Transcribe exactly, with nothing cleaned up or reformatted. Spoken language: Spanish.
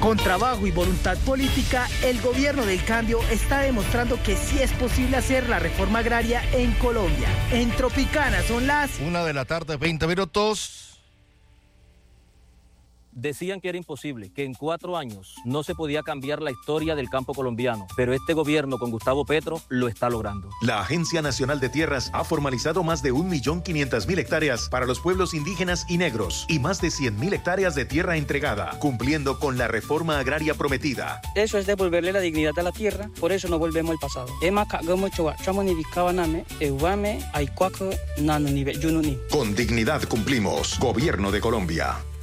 Con trabajo y voluntad política, el gobierno del cambio está demostrando que sí es posible hacer la reforma agraria en Colombia. En Tropicana son las... Una de la tarde, veinte minutos. Decían que era imposible, que en cuatro años no se podía cambiar la historia del campo colombiano, pero este gobierno con Gustavo Petro lo está logrando. La Agencia Nacional de Tierras ha formalizado más de un millón quinientas mil hectáreas para los pueblos indígenas y negros y más de cien mil hectáreas de tierra entregada, cumpliendo con la reforma agraria prometida. Eso es devolverle la dignidad a la tierra, por eso no volvemos al pasado. Con dignidad cumplimos. Gobierno de Colombia.